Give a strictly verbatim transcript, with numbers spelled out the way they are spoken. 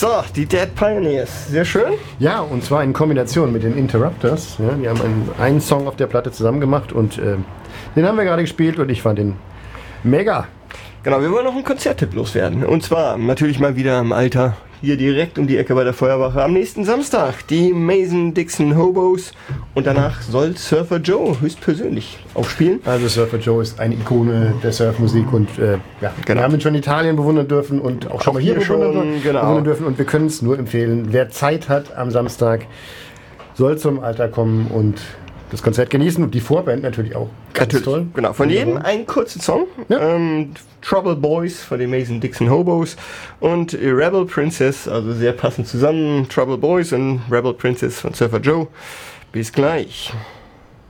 So, die Dead Pioneers. Sehr schön. Ja, und zwar in Kombination mit den Interrupters. Ja, die haben einen, einen Song auf der Platte zusammen gemacht und äh, den haben wir gerade gespielt und ich fand den mega. Genau, wir wollen noch einen Konzerttipp loswerden. Und zwar natürlich mal wieder im Alter. Hier direkt um die Ecke bei der Feuerwache am nächsten Samstag. Die Mason-Dixon Hobos. Und danach soll Surfer Joe höchstpersönlich aufspielen. Also Surfer Joe ist eine Ikone der Surfmusik und äh, ja, genau. Wir haben ihn schon in Italien bewundern dürfen und auch schon auch mal hier, hier bewundern, schon, genau. bewundern dürfen. Und wir können es nur empfehlen, wer Zeit hat am Samstag, soll zum Alter kommen und das Konzert genießen und die Vorband natürlich auch. Ganz natürlich, toll. Genau, von jedem einen kurzen Song. Ja. Ähm, Trouble Boys von den Mason-Dixon Hobos und Rebel Princess, also sehr passend zusammen. Trouble Boys und Rebel Princess von Surfer Joe. Bis gleich.